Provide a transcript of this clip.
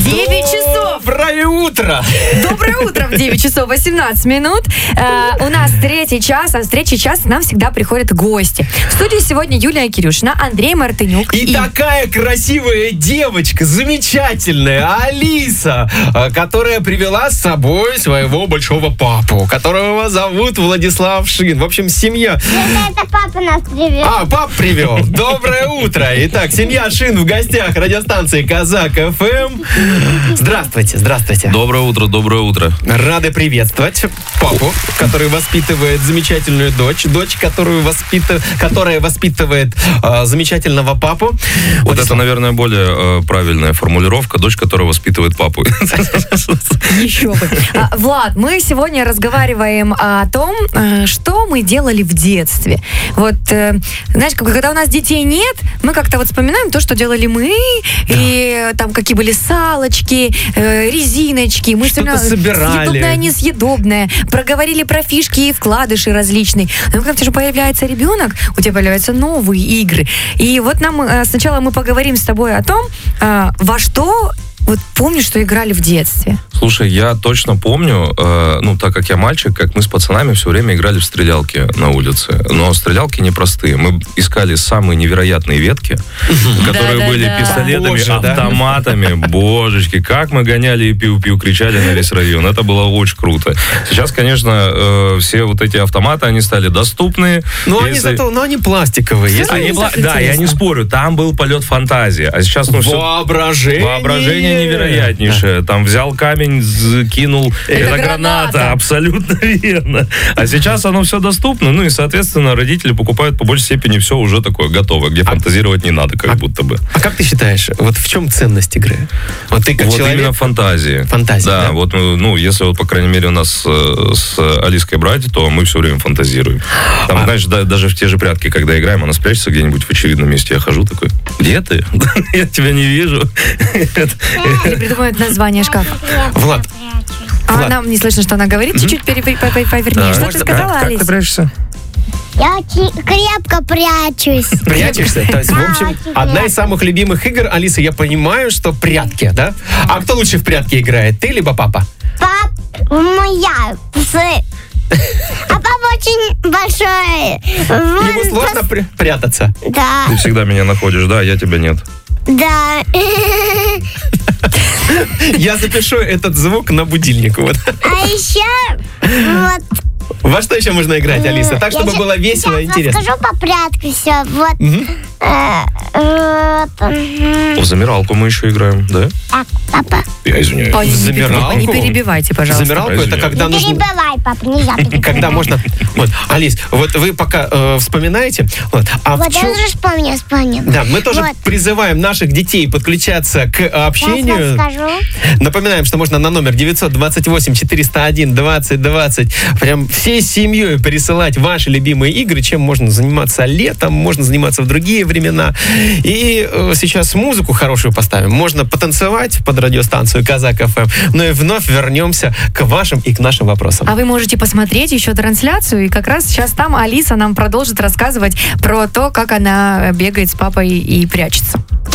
9 часов. Доброе утро. Доброе утро в 9 часов 18 минут. У нас третий час, а в третий час к нам всегда приходят гости. В студии сегодня Юлия Кирюшина, Андрей Мартынюк. И такая красивая девочка, замечательная Алиса, которая привела с собой своего большого папу, которого зовут Владислав Шин. В общем, семья... Это папа нас привел. Пап привел. Доброе утро. Итак, семья Шин в гостях радиостанции Казак ФМ. Здравствуйте, здравствуйте. Доброе утро, доброе утро. Рады приветствовать папу, который воспитывает замечательную дочь, которая воспитывает замечательного папу. Вот это, наверное, более правильная формулировка. Дочь, которая воспитывает папу. Еще бы. Влад, мы сегодня разговариваем о том, что мы делали в детстве. Вот, знаешь, когда у нас детей нет, мы как-то вот вспоминаем то, что делали мы, и там какие были салочки, резиночки. Мы что-то собирали. Съедобное, несъедобное. Проговорили про фишки и вкладыши различные. Но когда у тебя же появляется ребенок, у тебя появляются новые игры. И вот сначала мы поговорим с тобой о том, во что... Вот помнишь, что играли в детстве? Слушай, я точно помню, так как я мальчик, как мы с пацанами все время играли в стрелялки на улице. Но стрелялки непростые. Мы искали самые невероятные ветки, которые были пистолетами, автоматами. Божечки, как мы гоняли и пиу-пиу кричали на весь район. Это было очень круто. Сейчас, конечно, все вот эти автоматы, они стали доступны. Но они пластиковые. Да, я не спорю, там был полет фантазии. А сейчас, воображение невероятнейшее. Там взял камень, кинул. Это граната. Абсолютно верно. А сейчас оно все доступно. Ну и, соответственно, родители покупают по большей степени все уже такое готовое, где фантазировать не надо, как будто бы. А как ты считаешь, вот в чем ценность игры? Вот ты как человек... именно фантазии. Фантазия, да? Вот, если вот, по крайней мере, у нас с Алиской братья, то мы все время фантазируем. Там, знаешь, даже в те же прятки, когда играем, она спрячется где-нибудь в очевидном месте. Я хожу такой, где ты? Я тебя не вижу. Или придумают название шкафа. Влад. Нам не слышно, что она говорит. Чуть-чуть повернее. Что ты сказала, Алис? Как ты прячешься? Я крепко прячусь. Прячешься? То есть, в общем, одна из самых любимых игр, Алиса, я понимаю, что прятки, да? А кто лучше в прятки играет, ты либо папа? Моя. А папа очень большой. Ему сложно прятаться? Да. Ты всегда меня находишь, да, я тебя нет. Да. Я запишу этот звук на будильник. Вот. А еще Во что еще можно играть, Алиса? Так, чтобы было весело и интересно. Расскажу по прятке все. Вот. В замиралку мы еще играем, да? Так, папа. Я извиняюсь. Замиралку? Не перебивайте, пожалуйста. Замиралку это когда Не нужно... перебивай, папа, нельзя перебивать. Когда можно... Вот, Алис, вот вы пока вспоминаете... Вот Я уже вспомнил. Да, мы тоже призываем наших детей подключаться к общению. Я расскажу. Напоминаем, что можно на номер 928-401-2020 прям всей семьей пересылать ваши любимые игры, чем можно заниматься летом, можно заниматься в другие времена. И сейчас музыку хорошую поставим. Можно потанцевать под радиостанцию Казак ФМ, но и вновь вернемся к вашим и к нашим вопросам. А вы можете посмотреть еще трансляцию, и как раз сейчас там Алиса нам продолжит рассказывать про то, как она бегает с папой и прячется.